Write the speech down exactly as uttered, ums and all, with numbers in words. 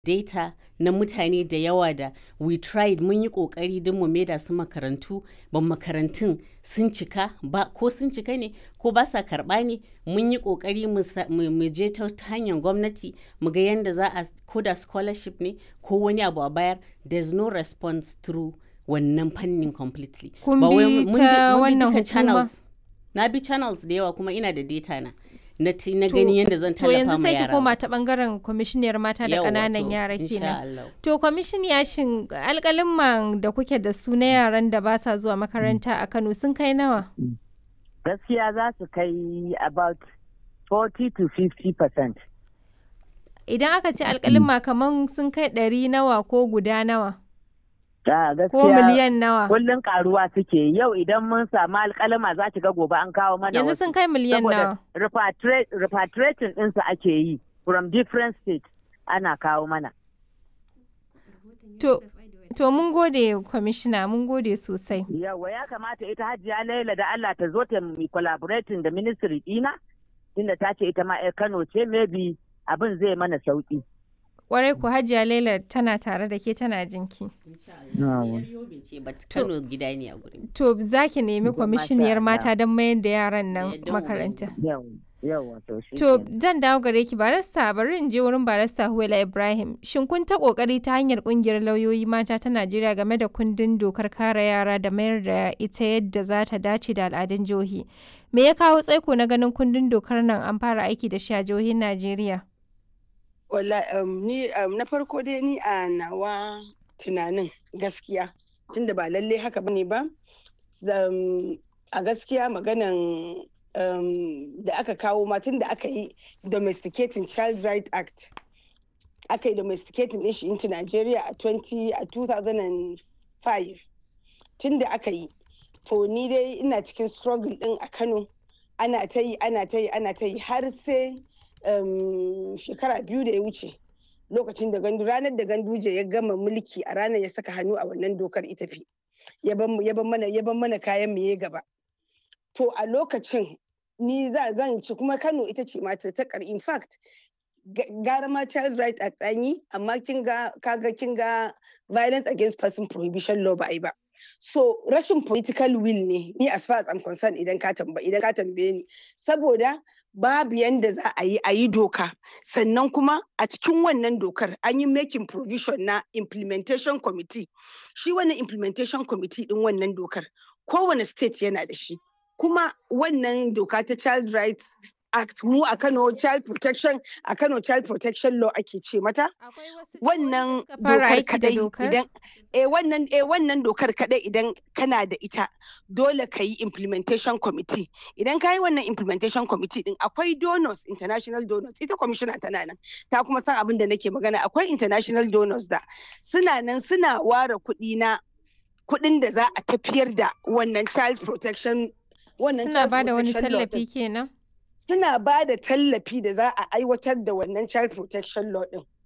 data na mutane da yawa da we tried mun yi kokari don mu maida su makarantu ban makarantun sun cika ba ko sun cika ne ko ba sa karba ne mun yi kokari mu je ta hanyar gwamnati mu ga yadda za a ko da scholarship ne ko wani abu a bayar. There's no response through wannan fannin completely. Kun bi ta wannan hukuma? Na bi channels da yawa kuma ina da data na. na na gani yadda zan tallafa ma yara. To yanzu sai ki koma ta bangaren kwamishiniyar mata da ƙananan yara kenan. To kwamishiniya shin alƙalin da kuke da su na yaran da ba sa zuwa makaranta a Kano sun kai nawa? Gaskiya za su kai about forty to fifty percent. Idan aka ce alƙalin kaman sun kai ɗari nawa ko guda nawa? Da gaskiya ko miliyan nawa? Kullum karuwa suke. Yau idan mun samu alƙalama za ki ga gobe an kawo mana yanzu sun kai miliyan nawa? Repatriating ɗinsu ake yi from different states ana kawo mana. To, to mun gode kwamishina, mun gode sosai. Yawa ya kamata ita Hajiya Laila da Allah ta zo ta mi collaborating da ministry ɗina tunda ta ce ita ma 'yar Kano ce maybe abin zai mana sauki. Kwarai ku Hajiya Laila tana tare da ke tana jinki. To za ki nemi kwamishiniyar mata don mayar da yaran nan makaranta. To zan dawo gare ki barista bari in je wurin barista Huwaila Ibrahim. Shin kun ta kokari ta hanyar kungiyar lauyoyi mata ta Najeriya game da kundin dokar kare yara da mayar da ita yadda za ta dace da al'adun jihohi? Me ya kawo tsaiko na ganin kundin dokar nan an fara aiki da shi a jihohin Najeriya? Wala um, ni um, na farko dai ni a nawa tunanin gaskiya tunda ba lalle haka bane ba um, a gaskiya maganan um, da aka kawo ma tunda aka yi domesticating child right act aka yi domesticating din shi into Nigeria a twenty a two thousand five tunda aka yi to ni dai ina cikin struggle din a Kano ana ta yi ana ta yi ana ta yi har sai Um, shekara biyu da ya wuce lokacin da gandu ranar da ganduje ya gama mulki a ranar ya saka hannu a wannan dokar ita fi ya ban mana ya ban mana kayan mu ya gaba to a lokacin ni za zan ci kuma Kano ita ce mata ta kar in fact gara ma child right act an yi amma kin ga kaga kin ga violence against person prohibition law ba ai ba so rashin political will ne ni as far as I'm concerned idan ka tambaye idan ka tambaye ni saboda babu yanda za a yi a yi doka sannan kuma a cikin wannan dokar an yi making provision na implementation committee shi wannan implementation committee din wannan dokar kowane state yana da shi kuma wannan doka ta child rights act mu a Kano child protection a Kano child protection law ake ce mata wannan dokar kadai idan eh wannan eh wannan dokar kadai idan kana da ita dole ka yi implementation committee idan ka yi wannan implementation committee din akwai donors international donors ita commissioner tana nan ta kuma san abin da nake magana akwai international donors da suna nan suna ware kuɗi na kuɗin da za a tafiyar da wannan child protection wannan suna ba da wani tallafi kenan suna ba da tallafi da za a aiwatar da wannan child protection law din